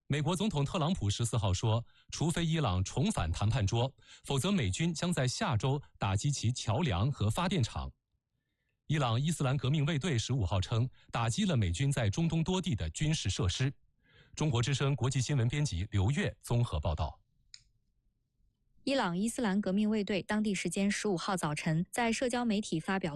美国总统特朗普14号说，除非伊朗重返谈判桌，否则美军将在下周打击其桥梁和发电厂。伊朗伊斯兰革命卫队15号称，打击了美军在中东多地的军事设施。中国之声国际新闻编辑刘越综合报道。 伊朗伊斯兰革命卫队当地时间15号早晨在社交媒体发表